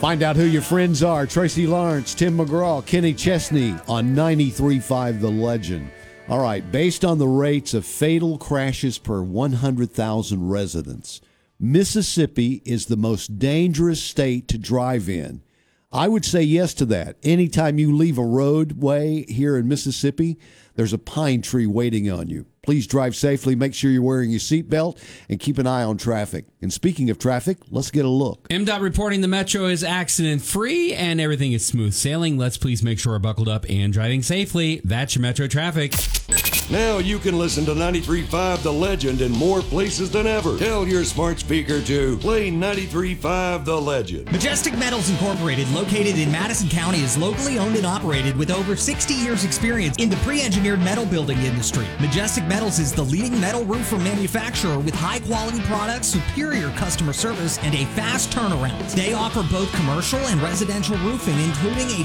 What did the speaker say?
Find out who your friends are. Tracy Lawrence, Tim McGraw, Kenny Chesney on 93.5 The Legend. All right, based on the rates of fatal crashes per 100,000 residents, Mississippi is the most dangerous state to drive in. I would say yes to that. Anytime you leave a roadway here in Mississippi, there's a pine tree waiting on you. Please drive safely, make sure you're wearing your seatbelt, and keep an eye on traffic. And speaking of traffic, let's get a look. MDOT reporting the Metro is accident-free and everything is smooth sailing. Let's please make sure we're buckled up and driving safely. That's your Metro traffic. Now you can listen to 93.5 The Legend in more places than ever. Tell your smart speaker to play 93.5 The Legend. Majestic Metals Incorporated, located in Madison County, is locally owned and operated with over 60 years experience in the pre-engineered metal building industry. Majestic Metals is the leading metal roofer manufacturer with high-quality products, superior customer service, and a fast turnaround. They offer both commercial and residential roofing, including a